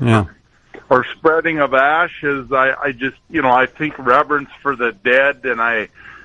or spreading of ashes. I just, I think reverence for the dead, and I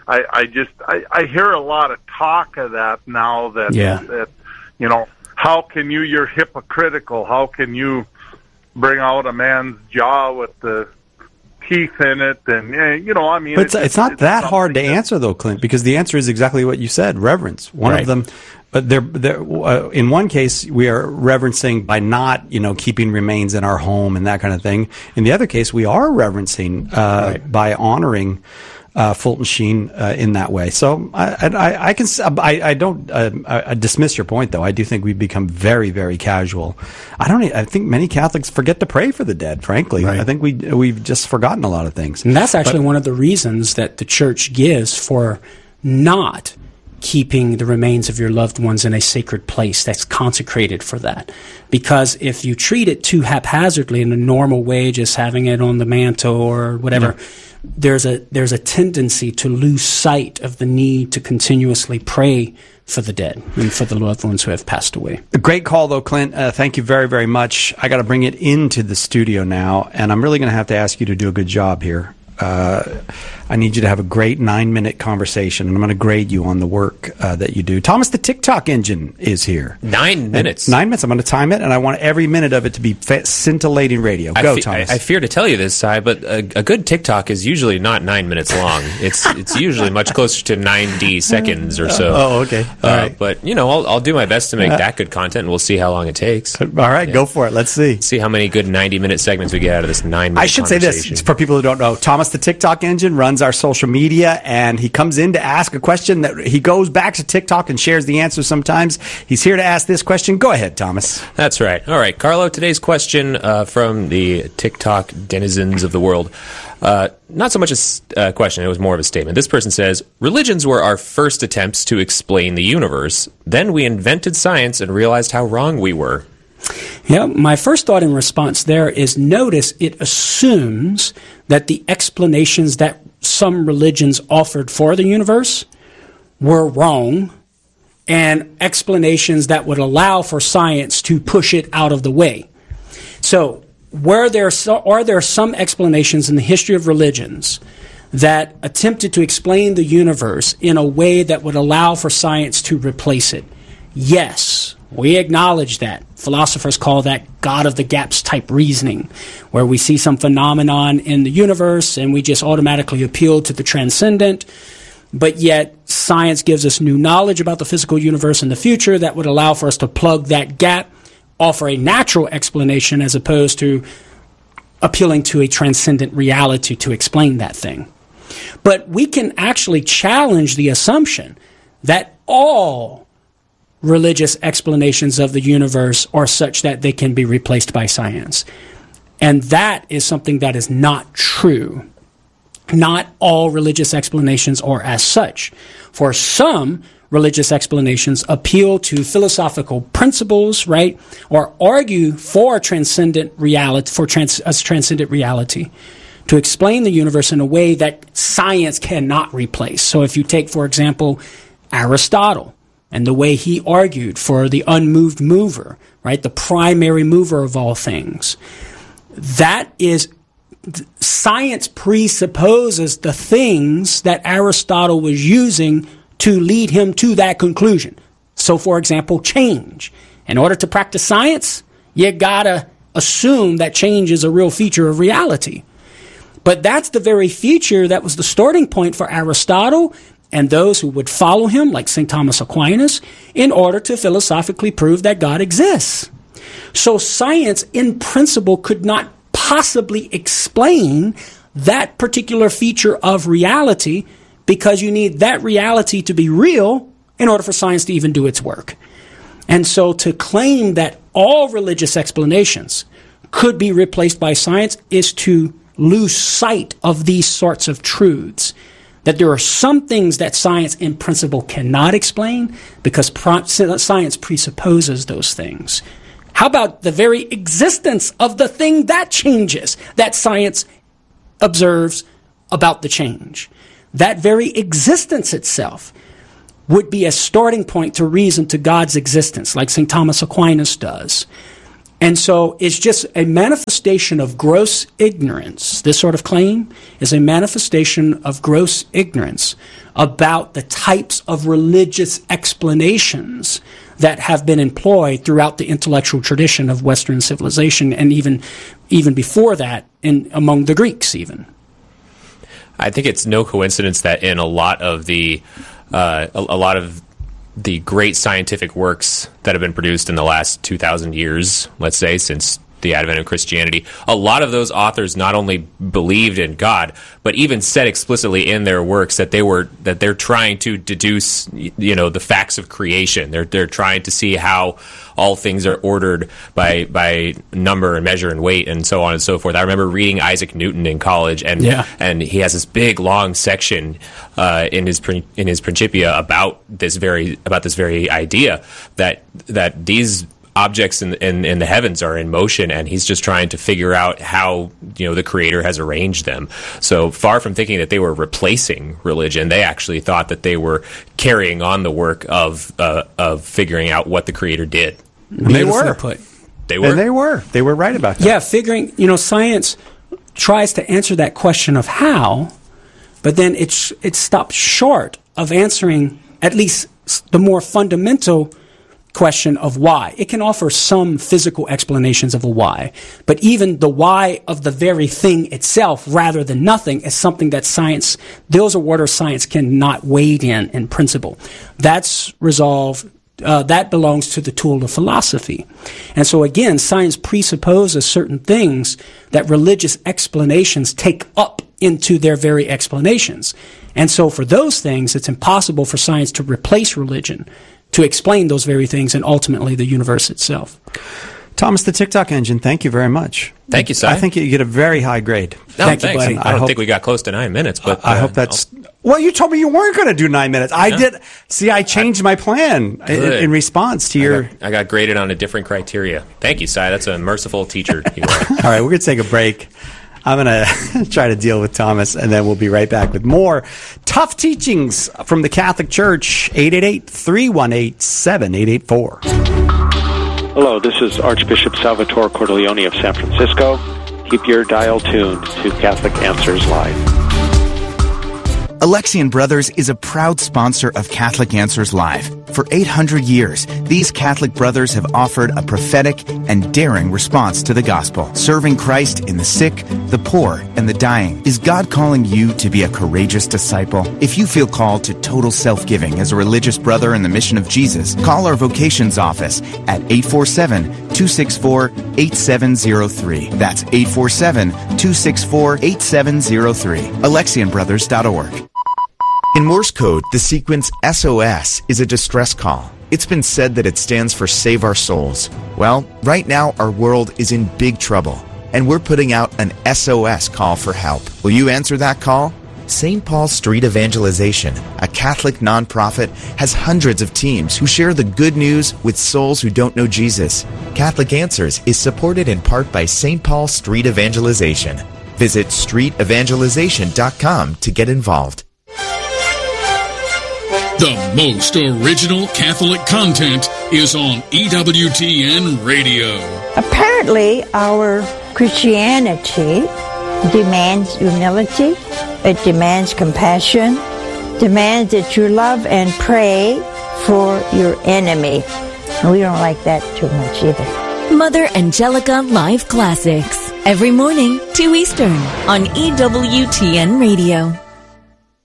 hear a lot of talk of that now. That how can you're hypocritical? How can you bring out a man's jaw with the teeth in it? And but it's not that hard to answer though, Clint, because the answer is exactly what you said: reverence. One of them. But in one case, we are reverencing by not, keeping remains in our home and that kind of thing. In the other case, we are reverencing by honoring Fulton Sheen in that way. So I don't dismiss your point, though. I do think we've become very, very casual. I think many Catholics forget to pray for the dead. Frankly, I think we've just forgotten a lot of things. And that's actually one of the reasons that the church gives for not keeping the remains of your loved ones in a sacred place that's consecrated for that. Because if you treat it too haphazardly in a normal way, just having it on the mantle or whatever, there's a tendency to lose sight of the need to continuously pray for the dead and for the loved ones who have passed away. A great call, though, Clint. Thank you very, very much. I got to bring it into the studio now, and I'm really going to have to ask you to do a good job here. I need you to have a great 9-minute conversation, and I'm going to grade you on the work that you do. Thomas, the TikTok engine is here. 9 minutes. 9 minutes. I'm going to time it, and I want every minute of it to be scintillating radio. Go, Thomas. I fear to tell you this, Si, but a good TikTok is usually not 9 minutes long. It's usually much closer to 90 seconds or so. Oh, okay. All right. But, I'll do my best to make that good content, and we'll see how long it takes. All right, go for it. Let's see. See how many good 90-minute segments we get out of this 9-minute I should say this, for people who don't know. Thomas, the TikTok engine, runs our social media, and he comes in to ask a question that he goes back to TikTok and shares the answer sometimes. He's here to ask this question. Go ahead, Thomas. That's right. All right, Carlo, today's question from the TikTok denizens of the world. Not so much a question, it was more of a statement. This person says, religions were our first attempts to explain the universe. Then we invented science and realized how wrong we were. Yeah, my first thought in response there is notice it assumes that the explanations that some religions offered for the universe were wrong, and explanations that would allow for science to push it out of the way. So, are there some explanations in the history of religions that attempted to explain the universe in a way that would allow for science to replace it? Yes. We acknowledge that. Philosophers call that God of the gaps type reasoning, where we see some phenomenon in the universe and we just automatically appeal to the transcendent, but yet science gives us new knowledge about the physical universe in the future that would allow for us to plug that gap, offer a natural explanation as opposed to appealing to a transcendent reality to explain that thing. But we can actually challenge the assumption that all religious explanations of the universe are such that they can be replaced by science. And that is something that is not true. Not all religious explanations are as such. For some, religious explanations appeal to philosophical principles, right? Or argue for transcendent reality, transcendent reality, to explain the universe in a way that science cannot replace. So if you take, for example, Aristotle, and the way he argued for the unmoved mover, right? The primary mover of all things. That is, science presupposes the things that Aristotle was using to lead him to that conclusion. So, for example, change. In order to practice science, you gotta assume that change is a real feature of reality. But that's the very feature that was the starting point for Aristotle and those who would follow him, like St. Thomas Aquinas, in order to philosophically prove that God exists. So science, in principle, could not possibly explain that particular feature of reality because you need that reality to be real in order for science to even do its work. And so to claim that all religious explanations could be replaced by science is to lose sight of these sorts of truths. That there are some things that science in principle cannot explain because science presupposes those things. How about the very existence of the thing that changes, that science observes about the change? That very existence itself would be a starting point to reason to God's existence, like St. Thomas Aquinas does. And so it's just a manifestation of gross ignorance. This sort of claim is a manifestation of gross ignorance about the types of religious explanations that have been employed throughout the intellectual tradition of Western civilization, and even before that, among the Greeks even. I think it's no coincidence that in a lot of the great scientific works that have been produced in the last 2,000 years, let's say, since the advent of Christianity, a lot of those authors not only believed in God, but even said explicitly in their works that they're trying to deduce, the facts of creation. They're trying to see how all things are ordered by number and measure and weight and so on and so forth. I remember reading Isaac Newton in college, and he has this big long section in his Principia about this very idea that these objects in the heavens are in motion, and he's just trying to figure out how the Creator has arranged them. So far from thinking that they were replacing religion, they actually thought that they were carrying on the work of figuring out what the Creator did. And they were. They were right about that. Yeah, figuring. Science tries to answer that question of how, but then it stops short of answering at least the more fundamental question of why. It can offer some physical explanations of a why, but even the why of the very thing itself rather than nothing is something that science, those are what science cannot wade in principle. That's resolved, that belongs to the tool of philosophy. And so again, science presupposes certain things that religious explanations take up into their very explanations. And so for those things, it's impossible for science to replace religion, to explain those very things and ultimately the universe itself. Thomas, the TikTok engine, thank you very much. Thank you, Si. I think you get a very high grade. Thanks. You, buddy. I don't think we got close to 9 minutes, but I hope that's... Well, you told me you weren't going to do 9 minutes. I did. See, I changed my plan in response to your... I got graded on a different criteria. Thank you, Si. That's a merciful teacher you are. All right, we're going to take a break. I'm going to try to deal with Thomas, and then we'll be right back with more tough teachings from the Catholic Church. 888-318-7884. Hello, this is Archbishop Salvatore Cordileone of San Francisco. Keep your dial tuned to Catholic Answers Live. Alexian Brothers is a proud sponsor of Catholic Answers Live. For 800 years, these Catholic brothers have offered a prophetic and daring response to the gospel, serving Christ in the sick, the poor, and the dying. Is God calling you to be a courageous disciple? If you feel called to total self-giving as a religious brother in the mission of Jesus, call our vocations office at 847-264-8703. That's 847-264-8703. AlexianBrothers.org. In Morse code, the sequence SOS is a distress call. It's been said that it stands for Save Our Souls. Well, right now our world is in big trouble, and we're putting out an SOS call for help. Will you answer that call? St. Paul Street Evangelization, a Catholic nonprofit, has hundreds of teams who share the good news with souls who don't know Jesus. Catholic Answers is supported in part by St. Paul Street Evangelization. Visit streetevangelization.com to get involved. The most original Catholic content is on EWTN Radio. Apparently, our Christianity demands humility, it demands compassion, demands that you love and pray for your enemy. And we don't like that too much either. Mother Angelica Live Classics, every morning, 2 Eastern, on EWTN Radio.